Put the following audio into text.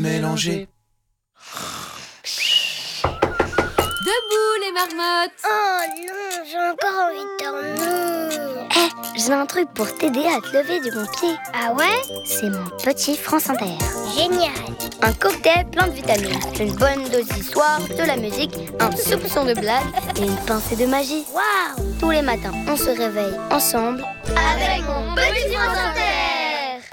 mélanger. Debout les marmottes! Oh non, j'ai encore envie de dormir. J'ai un truc pour t'aider à te lever de mon pied. Ah ouais? C'est mon petit France Inter. Génial! Un cocktail plein de vitamines, une bonne dose d'histoire, de la musique, un soupçon de blague et une pincée de magie. Waouh! Tous les matins, on se réveille ensemble avec mon petit France Inter.